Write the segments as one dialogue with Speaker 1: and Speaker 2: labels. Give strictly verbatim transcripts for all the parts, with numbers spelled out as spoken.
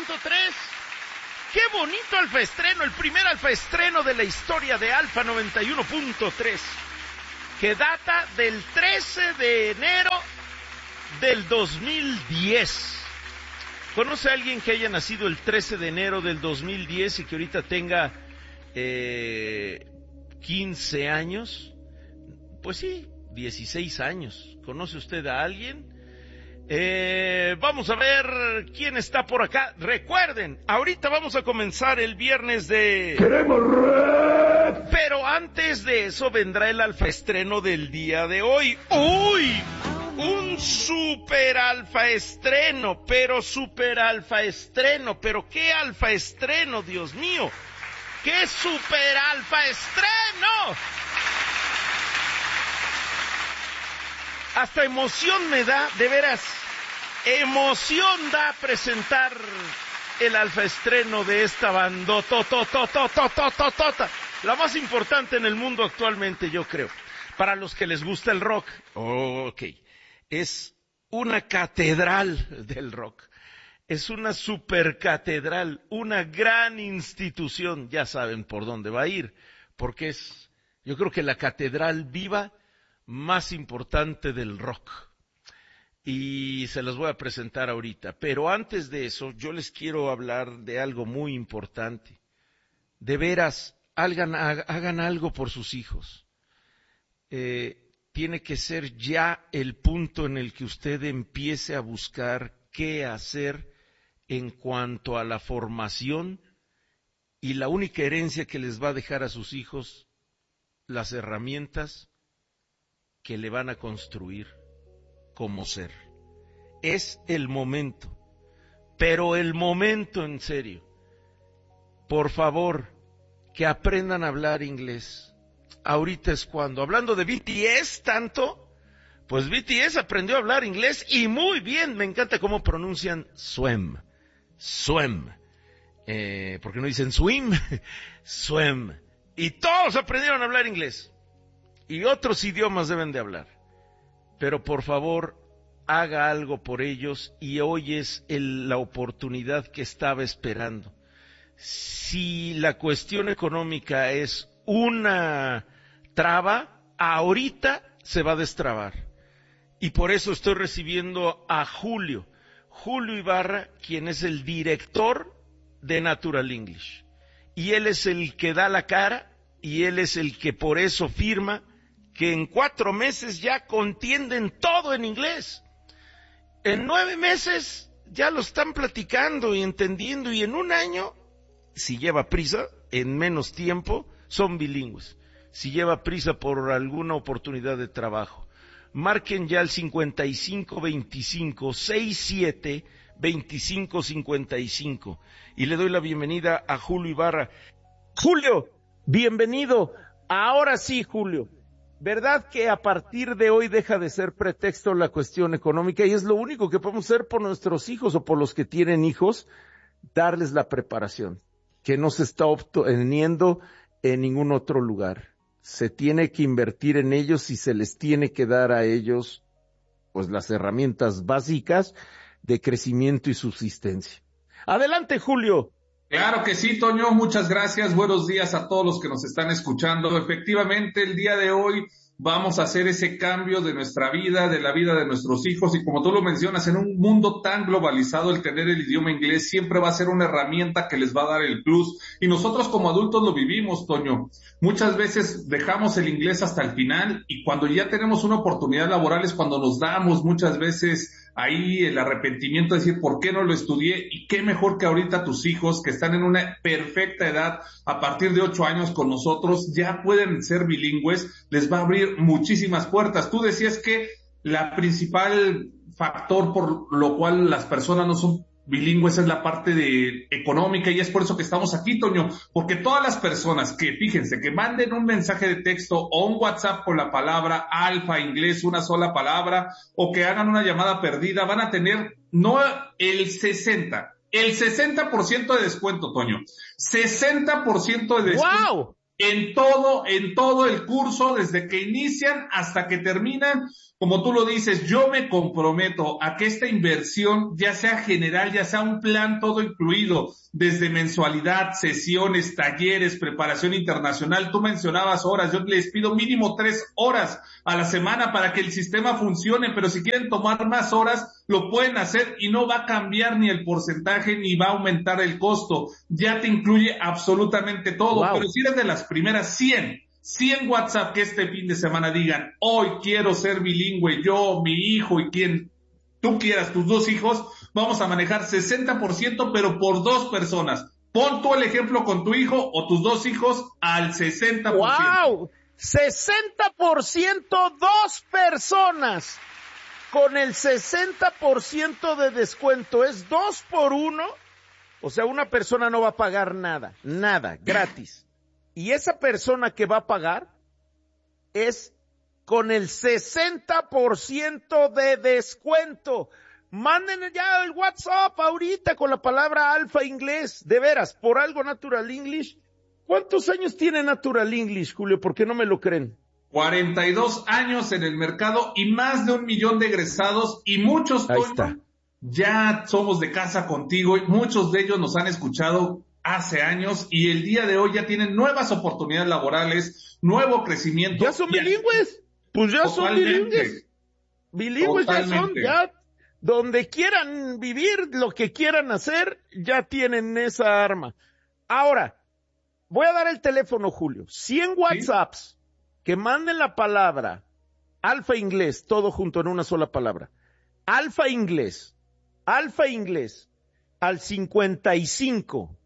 Speaker 1: punto tres. ¡Qué bonito alfaestreno! El primer alfaestreno de la historia de Alfa noventa y uno punto tres, que data del trece de enero del dos mil diez. ¿Conoce a alguien que haya nacido el trece de enero del dos mil diez y que ahorita tenga eh, quince años? Pues sí, dieciséis años. ¿Conoce usted a alguien? Eh, vamos a ver quién está por acá. Recuerden, ahorita vamos a comenzar el viernes de...
Speaker 2: ¡Queremos rap!
Speaker 1: Pero antes de eso vendrá el alfaestreno del día de hoy. ¡Uy! Un super alfaestreno, pero super alfaestreno. ¿Pero qué alfaestreno, Dios mío? ¡Qué super alfaestreno! Hasta emoción me da, de veras, emoción da presentar el alfaestreno de esta bandotototototototota, la más importante en el mundo actualmente, yo creo, para los que les gusta el rock. Ok, es una catedral del rock, es una supercatedral, una gran institución, ya saben por dónde va a ir, porque es, yo creo que la catedral viva más importante del rock, y se las voy a presentar ahorita. Pero antes de eso, yo les quiero hablar de algo muy importante. De veras, hagan, hagan algo por sus hijos. Eh, tiene que ser ya el punto en el que usted empiece a buscar qué hacer en cuanto a la formación y la única herencia que les va a dejar a sus hijos, las herramientas que le van a construir como ser. Es el momento, pero el momento en serio. Por favor, que aprendan a hablar inglés. Ahorita es cuando. Hablando de B T S tanto, pues B T S aprendió a hablar inglés y muy bien. Me encanta cómo pronuncian swim, swim, eh, porque no dicen swim, swim. Y todos aprendieron a hablar inglés. Y otros idiomas deben de hablar. Pero por favor, haga algo por ellos y hoy es el, la oportunidad que estaba esperando. Si la cuestión económica es una traba, ahorita se va a destrabar. Y por eso estoy recibiendo a Julio, Julio Ibarra, quien es el director de Natural English. Y él es el que da la cara y él es el que por eso firma que en cuatro meses ya contienden todo en inglés. En nueve meses ya lo están platicando y entendiendo, y en un año, si lleva prisa, en menos tiempo, son bilingües. Si lleva prisa por alguna oportunidad de trabajo. Marquen ya el cincuenta y cinco veinticinco sesenta y siete veinticinco cincuenta y cinco y le doy la bienvenida a Julio Ibarra. Julio, bienvenido. Ahora sí, Julio. ¿Verdad que a partir de hoy deja de ser pretexto la cuestión económica y es lo único que podemos hacer por nuestros hijos o por los que tienen hijos? Darles la preparación, que no se está obteniendo en ningún otro lugar. Se tiene que invertir en ellos y se les tiene que dar a ellos pues las herramientas básicas de crecimiento y subsistencia. Adelante, Julio.
Speaker 3: Claro que sí, Toño, muchas gracias, buenos días a todos los que nos están escuchando. Efectivamente, el día de hoy vamos a hacer ese cambio de nuestra vida, de la vida de nuestros hijos, y como tú lo mencionas, en un mundo tan globalizado, el tener el idioma inglés siempre va a ser una herramienta que les va a dar el plus, y nosotros como adultos lo vivimos, Toño. Muchas veces dejamos el inglés hasta el final, y cuando ya tenemos una oportunidad laboral es cuando nos damos muchas veces ahí el arrepentimiento de decir, ¿por qué no lo estudié? Y qué mejor que ahorita tus hijos, que están en una perfecta edad, a partir de ocho años con nosotros, ya pueden ser bilingües, les va a abrir muchísimas puertas. Tú decías que la principal factor por lo cual las personas no son bilingües es la parte de económica, y es por eso que estamos aquí, Toño, porque todas las personas que, fíjense, que manden un mensaje de texto o un WhatsApp con la palabra alfa inglés, una sola palabra, o que hagan una llamada perdida, van a tener no el sesenta, el sesenta por ciento de descuento, Toño, sesenta por ciento de descuento.
Speaker 1: ¡Wow!
Speaker 3: En todo, en todo el curso, desde que inician hasta que terminan, como tú lo dices, yo me comprometo a que esta inversión ya sea general, ya sea un plan todo incluido, desde mensualidad, sesiones, talleres, preparación internacional. Tú mencionabas horas, yo les pido mínimo tres horas a la semana para que el sistema funcione, pero si quieren tomar más horas, lo pueden hacer y no va a cambiar ni el porcentaje ni va a aumentar el costo. Ya te incluye absolutamente todo, wow. Pero si eres de las primeras cien, cien WhatsApp que este fin de semana digan, hoy quiero ser bilingüe, yo, mi hijo y quien tú quieras, tus dos hijos, vamos a manejar sesenta por ciento, pero por dos personas. Pon tú el ejemplo con tu hijo o tus dos hijos al sesenta por ciento.
Speaker 1: ¡Wow! sesenta por ciento dos personas con el sesenta por ciento de descuento. Es dos por uno. O sea, una persona no va a pagar nada, nada, gratis. Y esa persona que va a pagar es con el sesenta por ciento de descuento. Manden ya el WhatsApp ahorita con la palabra Alfa Inglés. De veras, por algo Natural English. ¿Cuántos años tiene Natural English, Julio? ¿Por qué no me lo creen?
Speaker 3: cuarenta y dos años en el mercado y más de un millón de egresados y muchos, Toño, ya somos de casa contigo y muchos de ellos nos han escuchado hace años y el día de hoy ya tienen nuevas oportunidades laborales, nuevo crecimiento.
Speaker 1: ¿Ya son bilingües? Pues ya son bilingües. Bilingües ya son, ya donde quieran vivir, lo que quieran hacer, ya tienen esa arma. Ahora, voy a dar el teléfono, Julio. cien WhatsApps ¿sí? Que manden la palabra Alfa Inglés, todo junto en una sola palabra. Alfa Inglés, Alfa Inglés, al cincuenta y cinco,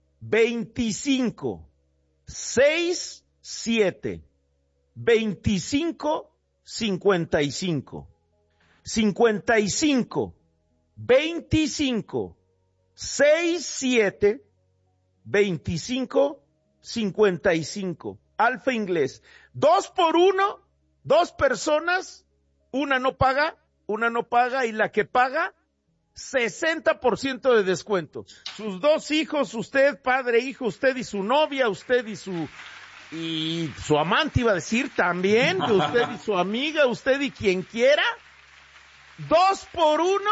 Speaker 1: veinticinco, sesenta y siete, veinticinco, cincuenta y cinco, cincuenta y cinco, veinticinco, sesenta y siete, veinticinco, cincuenta y cinco. Alfa Inglés. Dos por uno, dos personas, una no paga, una no paga y la que paga, sesenta por ciento de descuento. Sus dos hijos, usted, padre, hijo, usted y su novia, usted y su, y su amante iba a decir también, usted y su amiga, usted y quien quiera, dos por uno,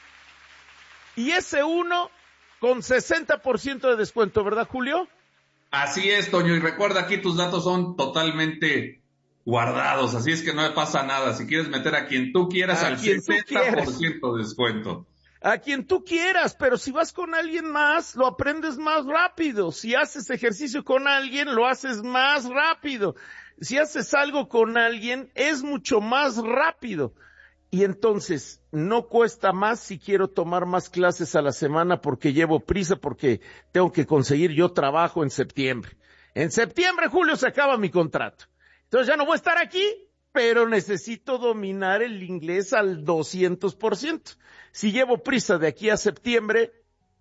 Speaker 1: y ese uno con sesenta por ciento de descuento, ¿verdad, Julio?
Speaker 3: Así es, Toño, y recuerda, aquí tus datos son totalmente guardados, así es que no me pasa nada. Si quieres meter a quien tú quieras, a al sesenta por ciento de descuento.
Speaker 1: A quien tú quieras, pero si vas con alguien más, lo aprendes más rápido. Si haces ejercicio con alguien, lo haces más rápido. Si haces algo con alguien, es mucho más rápido. Y entonces, no cuesta más si quiero tomar más clases a la semana porque llevo prisa, porque tengo que conseguir yo trabajo en septiembre. En septiembre, Julio, se acaba mi contrato. Entonces ya no voy a estar aquí, pero necesito dominar el inglés al doscientos por ciento. Si llevo prisa de aquí a septiembre,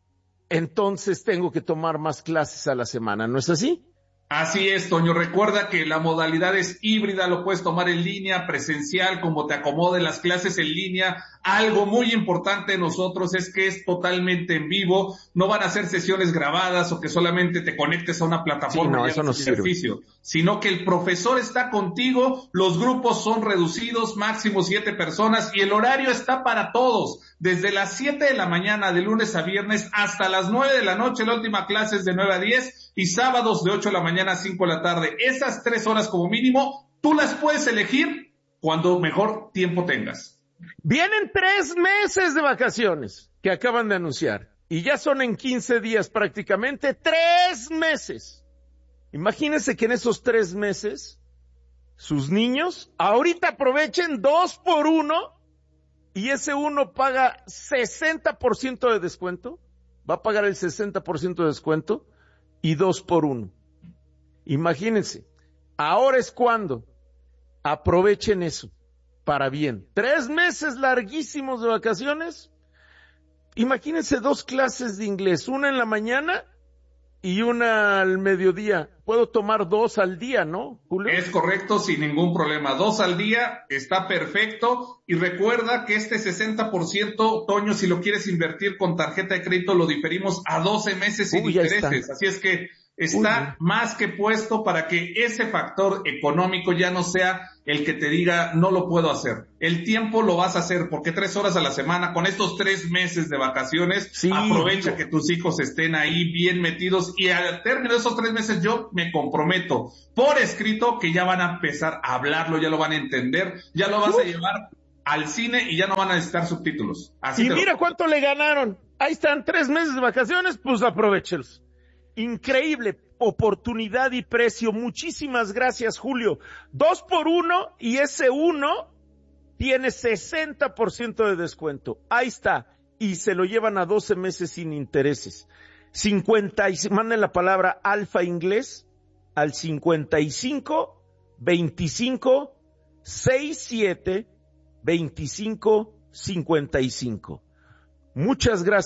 Speaker 1: entonces tengo que tomar más clases a la semana, ¿no es así?
Speaker 3: Así es, Toño. Recuerda que la modalidad es híbrida, lo puedes tomar en línea, presencial, como te acomode las clases en línea. Algo muy importante de nosotros es que es totalmente en vivo, no van a ser sesiones grabadas o que solamente te conectes a una plataforma
Speaker 1: sí, no,
Speaker 3: y
Speaker 1: eso no
Speaker 3: ejercicio, sino que el profesor está contigo, los grupos son reducidos, máximo siete personas y el horario está para todos, desde las siete de la mañana de lunes a viernes hasta las nueve de la noche, la última clase es de nueve a diez y sábados de ocho de la mañana a cinco de la tarde. Esas tres horas como mínimo, tú las puedes elegir cuando mejor tiempo tengas.
Speaker 1: Vienen tres meses de vacaciones que acaban de anunciar y ya son en quince días prácticamente, tres meses. Imagínense que en esos tres meses, sus niños ahorita aprovechen dos por uno y ese uno paga sesenta por ciento de descuento, va a pagar el sesenta por ciento de descuento y dos por uno. Imagínense, ahora es cuando aprovechen eso. Para bien. Tres meses larguísimos de vacaciones. Imagínense dos clases de inglés, una en la mañana y una al mediodía. Puedo tomar dos al día, ¿no, Julio?
Speaker 3: Es correcto, sin ningún problema. Dos al día está perfecto. Y recuerda que este sesenta por ciento, Toño, si lo quieres invertir con tarjeta de crédito, lo diferimos a doce meses sin Uy, intereses. Así es que está Uy. más que puesto para que ese factor económico ya no sea el que te diga no lo puedo hacer. El tiempo lo vas a hacer porque tres horas a la semana, con estos tres meses de vacaciones, sí, aprovecha que tus hijos estén ahí bien metidos y al término de esos tres meses yo me comprometo por escrito que ya van a empezar a hablarlo, ya lo van a entender, ya lo vas Uf. a llevar al cine y ya no van a necesitar subtítulos. Así
Speaker 1: y mira lo... cuánto le ganaron. Ahí están tres meses de vacaciones, pues aprovéchelos. Increíble oportunidad y precio. Muchísimas gracias, Julio. Dos por uno y ese uno tiene sesenta por ciento de descuento. Ahí está. Y se lo llevan a doce meses sin intereses. cincuenta y manden la palabra alfa inglés al cincuenta y cinco, veinticinco, sesenta y siete, veinticinco, cincuenta y cinco. Muchas gracias.